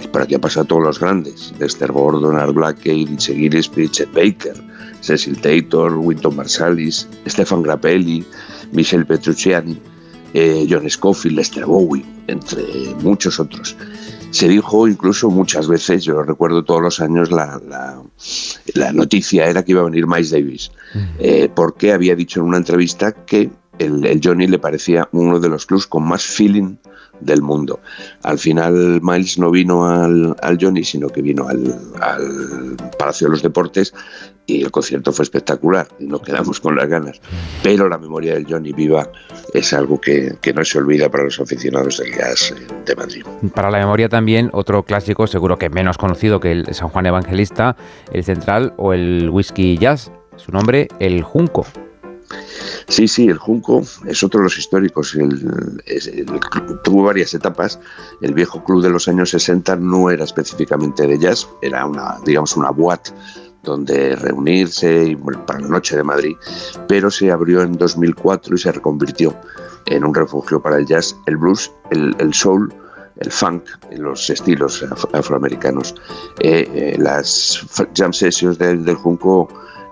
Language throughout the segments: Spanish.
por aquí ha pasado todos los grandes: Dexter Gordon, Art Blakey, Dizzy Gillespie, Chet Baker, Cecil Taylor, Wynton Marsalis, Stefan Grappelli, Michel Petrucciani, John Scofield, Lester Bowie, entre muchos otros. Se dijo incluso muchas veces, yo recuerdo todos los años, la noticia era que iba a venir Miles Davis, porque había dicho en una entrevista que el Johnny le parecía uno de los clubs con más feeling del mundo. Al final Miles no vino al Johnny, sino que vino al Palacio de los Deportes, y el concierto fue espectacular y nos quedamos con las ganas. Pero la memoria del Johnny viva es algo que no se olvida para los aficionados del jazz de Madrid. Para la memoria también, otro clásico, seguro que menos conocido que el San Juan Evangelista, el Central o el Whisky Jazz, su nombre, el Junco. Sí, el Junco es otro de los históricos. Tuvo varias etapas. El viejo club de los años 60 no era específicamente de jazz, era una boate donde reunirse para la noche de Madrid, pero se abrió en 2004 y se reconvirtió en un refugio para el jazz, el blues, el soul, el funk, los estilos afroamericanos. Las jam sessions del Junco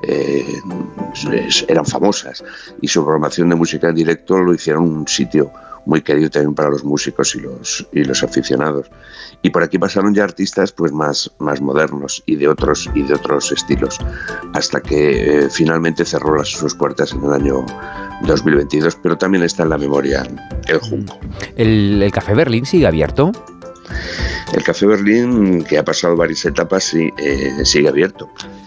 eran famosas, y su programación de música en directo lo hicieron un sitio muy querido también para los músicos y los aficionados. Y por aquí pasaron ya artistas pues más modernos y de otros estilos, hasta que finalmente cerró sus puertas en el año 2022, pero también está en la memoria el Junco. ¿El Café Berlín sigue abierto? El Café Berlín, que ha pasado varias etapas, sigue abierto.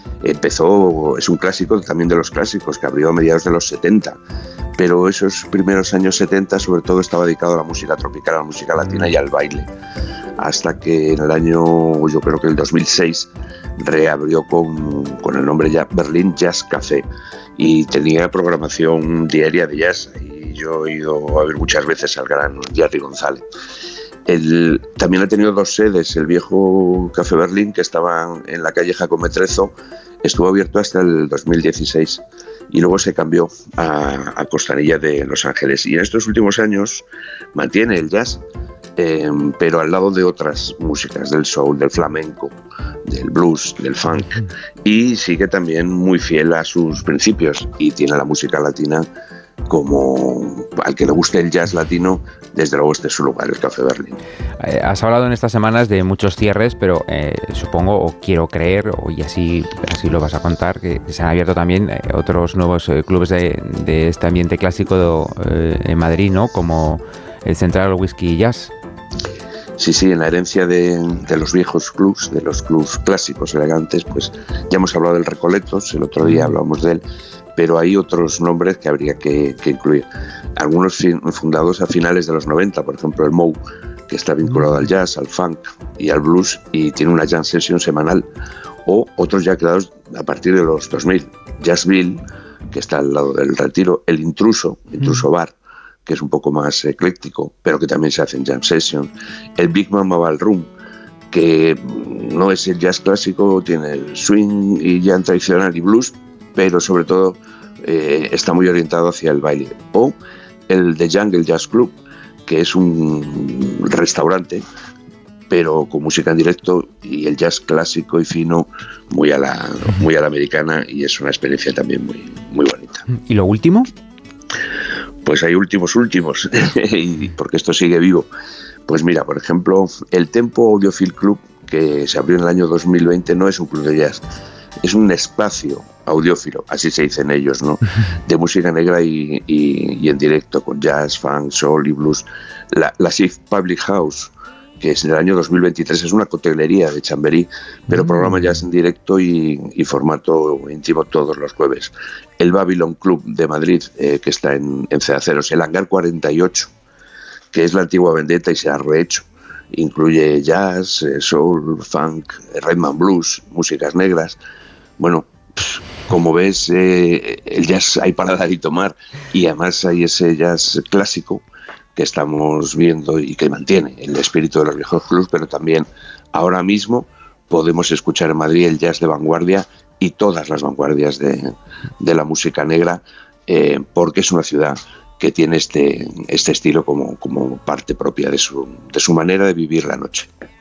Es un clásico también de los clásicos, que abrió a mediados de los 70, pero esos primeros años 70 sobre todo estaba dedicado a la música tropical, a la música latina y al baile, hasta que en el año, yo creo que el 2006, reabrió con el nombre ya Berlín Jazz Café, y tenía programación diaria de jazz, y yo he ido a ver muchas veces al gran Jerry González. También ha tenido dos sedes. El viejo Café Berlín, que estaba en la calle Jacome Trezo, estuvo abierto hasta el 2016 y luego se cambió a Costanilla de Los Ángeles, y en estos últimos años mantiene el jazz, pero al lado de otras músicas, del soul, del flamenco, del blues, del funk, y sigue también muy fiel a sus principios, y tiene la música latina como al que le guste el jazz latino. Desde luego este es su lugar, el Café Berlín. Has hablado en estas semanas de muchos cierres, pero supongo, o quiero creer, y así lo vas a contar, que se han abierto también otros nuevos clubes de este ambiente clásico en Madrid, ¿no? Como el Central Whisky Jazz. Sí, en la herencia de los viejos clubs, de los clubs clásicos elegantes, pues ya hemos hablado del Recoletos, el otro día hablábamos de él, pero hay otros nombres que habría que incluir. Algunos fundados a finales de los 90, por ejemplo el Mou, que está vinculado al jazz, al funk y al blues, y tiene una jam session semanal, o otros ya creados a partir de los 2000, Jazzville, que está al lado del Retiro, el Intruso Bar, que es un poco más ecléctico, pero que también se hace en jam session, el Big Mama Ballroom, que no es el jazz clásico, tiene el swing y jam tradicional y blues, pero sobre todo está muy orientado hacia el baile. O el The Jungle Jazz Club, que es un restaurante, pero con música en directo y el jazz clásico y fino, muy a la americana, y es una experiencia también muy, muy bonita. ¿Y lo último? Pues hay últimos, y porque esto sigue vivo. Pues mira, por ejemplo, el Tempo Audiophile Club, que se abrió en el año 2020, no es un club de jazz, es un espacio audiófilo, así se dicen ellos, ¿no? De música negra y en directo, con jazz, funk, soul y blues. La Shift Public House, que es en el año 2023, es una coctelería de Chamberí, pero programa jazz en directo y formato íntimo todos los jueves. El Babylon Club de Madrid, que está en Cedaceros. El Hangar 48, que es la antigua Vendetta y se ha rehecho. Incluye jazz, soul, funk, rhythm and blues, músicas negras. Bueno, como ves, el jazz hay para dar y tomar, y además hay ese jazz clásico que estamos viendo y que mantiene el espíritu de los viejos clubs, pero también ahora mismo podemos escuchar en Madrid el jazz de vanguardia y todas las vanguardias de la música negra, porque es una ciudad que tiene este estilo como parte propia de su manera de vivir la noche.